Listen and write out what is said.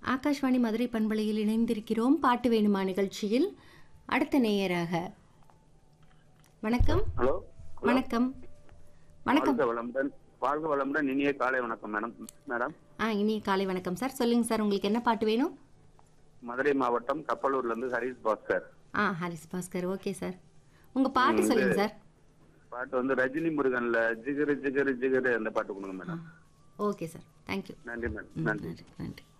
ஆகாஷ்வாணி மதுரை பண்பலையில் இணைந்திருக்கிறோம். பாட்டு வேணுமா நிகழ்ச்சியில் அடுத்த நேயராக. வணக்கம். ஹலோ. வணக்கம். வணக்கம். வாழ்க வளமுடன். வாழ்க வளமுடன். இனிய காலை வணக்கம் மேடம். இனிய காலை வணக்கம் சார். சொல்லுங்க சார், உங்களுக்கு என்ன பாட்டு வேணும்? மதுரை மாவட்டம் கப்பலூர்ல இருந்து ஹரிஸ் பாஸ்கர். ஹரிஸ் பாஸ்கர். ஓகே சார், உங்க பாட்டு சொல்லுங்க சார். பாட்டு வந்து ரஜினி முருகன்ல ஜிகரு ஜிகரு ஜிகரு அந்த பாட்டு கொடுங்க மேடம். Okay sir, thank you. நன்றி மேடம். நன்றி. நன்றி.